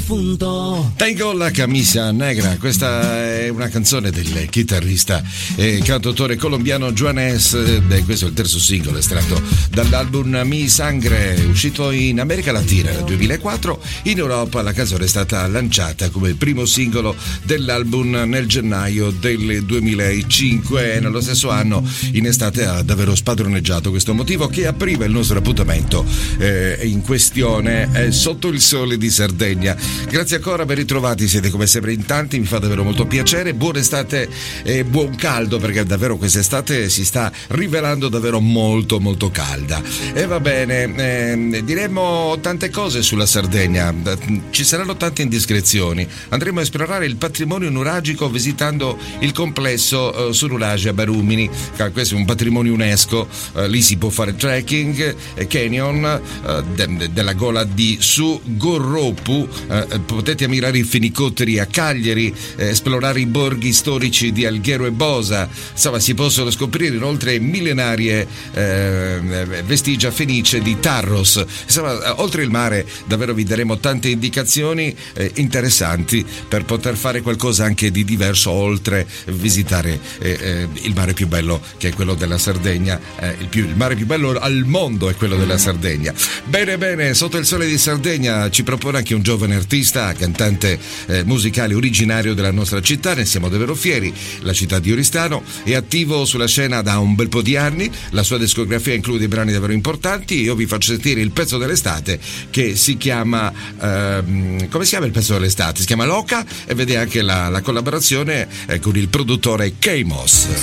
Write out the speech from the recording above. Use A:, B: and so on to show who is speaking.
A: difunto.
B: Tengo la camisa negra, questa è una canzone del chitarrista e cantautore colombiano Juanes, questo è il terzo singolo estratto dall'album Mi Sangre, uscito in America Latina nel 2004. In Europa la canzone è stata lanciata come primo singolo dell'album nel gennaio del 2005 e nello stesso anno in estate ha davvero spadroneggiato questo motivo che apriva il nostro appuntamento in questione Sotto il sole di Sardegna. Grazie ancora, ben ritrovati, siete come sempre in tanti, mi fa davvero molto piacere. Buona estate e buon caldo, perché davvero quest'estate si sta rivelando davvero molto molto calda. E va bene, diremo tante cose sulla Sardegna, ci saranno tante indiscrezioni, andremo a esplorare il patrimonio nuragico visitando il complesso Sunurage a Barumini. Questo è un patrimonio UNESCO, lì si può fare trekking, canyon della gola di Sugorropu, potete ammirare i fenicotteri a Cagliari, esplorare i borghi storici di Alghero e Bosa. Insomma, si possono scoprire inoltre millenarie vestigia fenice di Tarros. Insomma, oltre il mare davvero vi daremo tante indicazioni interessanti per poter fare qualcosa anche di diverso, oltre visitare il mare più bello, che è quello della Sardegna. Il mare più bello al mondo è quello della Sardegna. Bene, Sotto il sole di Sardegna ci propone anche un giovane artista, cantante musicale originario della nostra città, ne siamo davvero fieri. La città di Oristano è attivo sulla scena da un bel po' di anni, la sua discografia include brani davvero importanti. Io vi faccio sentire il pezzo dell'estate che si chiama come si chiama il pezzo dell'estate? Si chiama Loca, e vede anche la collaborazione con il produttore K-Moss.